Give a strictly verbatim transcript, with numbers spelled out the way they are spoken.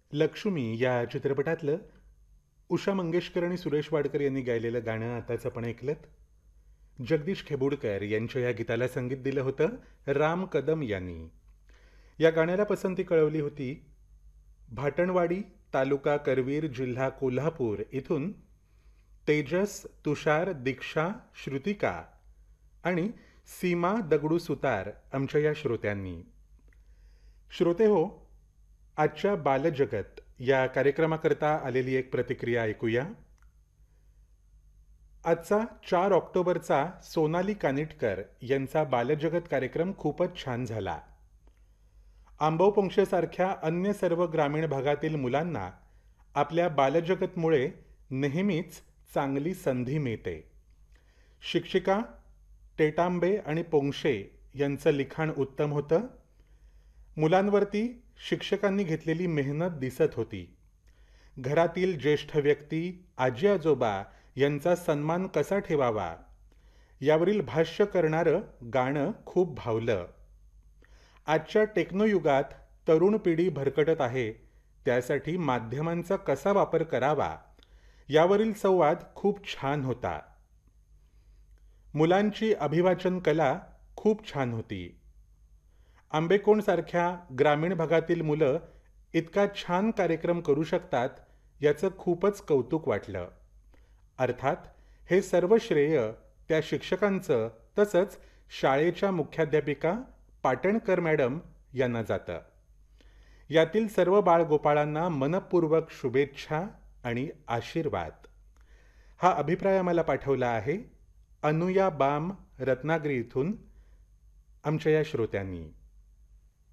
लक्ष्मी या चित्रपटातलं उषा मंगेशकर आणि सुरेश वाडकर यांनी गायलेलं गाणं आताच आपण ऐकलंत. जगदीश खेबुडकर यांच्या या गीताला संगीत दिलं होतं राम कदम यांनी. या गाण्याला पसंती कळवली होती भाटणवाडी, तालुका करवीर, जिल्हा कोल्हापूर इथून तेजस, तुषार, दीक्षा, श्रुतिका आणि सीमा दगडू सुतार आमच्या या श्रोत्यांनी. श्रोते हो, आजच्या बालजगत या कार्यक्रमाकरता आलेली एक प्रतिक्रिया ऐकूया. आजचा चार ऑक्टोबरचा सोनाली कानिटकर यांचा बालजगत कार्यक्रम खूपच छान झाला. आंबवपुंक्षेसारख्या अन्य सर्व ग्रामीण भागातील मुलांना आपल्या बालजगतमुळे नेहमीच चांगली संधी मिळते. शिक्षिका टेटांबे आणि पोंक्षे यांचं लिखाण उत्तम होतं. मुलांवरती शिक्षकांनी घेतलेली मेहनत दिसत होती. घरातील ज्येष्ठ व्यक्ती, आजी आजोबा यांचा सन्मान कसा ठेवावा यावरील भाष्य करणारं गाणं खूप भावलं. आजच्या टेक्नोयुगात तरुण पिढी भरकटत आहे, त्यासाठी माध्यमांचा कसा वापर करावा यावरील संवाद खूप छान होता. मुलांची अभिवाचन कला खूप छान होती. आंबेकोणसारख्या ग्रामीण भागातील मुलं इतका छान कार्यक्रम करू शकतात याचं खूपच कौतुक वाटलं. अर्थात हे सर्व श्रेय त्या शिक्षकांचं तसंच शाळेच्या मुख्याध्यापिका पाटणकर मॅडम यांना जातं. यातील सर्व बाळगोपाळांना मनपूर्वक शुभेच्छा आणि आशीर्वाद. हा अभिप्राय आम्हाला पाठवला आहे अनुया बाम, रत्नागिरी इथून आमच्या या श्रोत्यांनी.